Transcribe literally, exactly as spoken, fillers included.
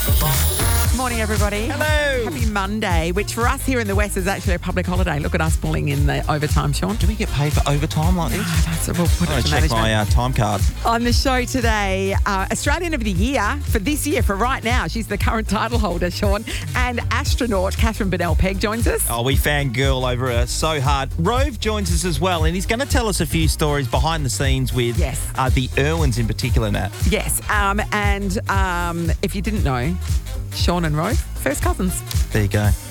Morning, everybody. Hello. Happy Monday, which for us here in the West is actually a public holiday. Look at us pulling in the overtime, Sean. Do we get paid for overtime like this? Oh, that's, we'll put I'm it going to to check management. my uh, time card. On the show today, uh, Australian of the Year for this year, for right now. She's the current title holder, Sean. And astronaut Catherine Bennell-Pegg joins us. Oh, we fangirl over her so hard. Rove joins us as well, and he's going to tell us a few stories behind the scenes with Yes. uh, the Irwins in particular, Nat. Yes, um, and um, if you didn't know, Sean and Rove, first cousins. There you go.